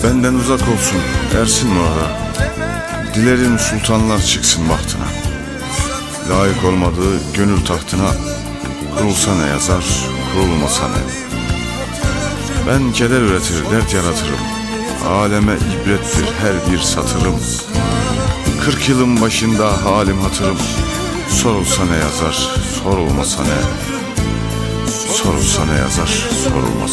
Benden uzak olsun ersin orada. Dilerim sultanlar çıksın bahtına. Layık olmadığı gönül tahtına. Kurulsa ne yazar, kurulmasa ne. Ben keder üretir, dert yaratırım. Aleme ibrettir her bir satırım. 40 yılın başında halim hatırım. Sorulsa ne yazar, sorulmasa ne. Sorulsa ne yazar, sorulmasa